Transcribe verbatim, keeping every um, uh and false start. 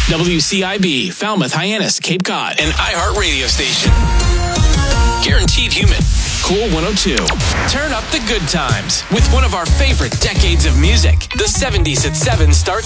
W C I B, Falmouth, Hyannis, Cape Cod, an iHeart radio station. Guaranteed human. Cool one oh two. Turn up the good times with one of our favorite decades of music. The seventies at seven starts